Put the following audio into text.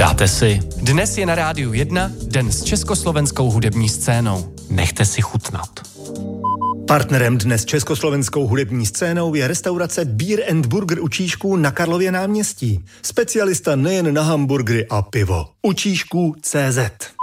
Dáte si. Dnes je na Rádiu 1 den s československou hudební scénou. Nechte si chutnat. Partnerem dnes československou hudební scénou je restaurace Beer and Burger u Čížků na Karlově náměstí. Specialista nejen na hamburgery a pivo. U Čížků CZ.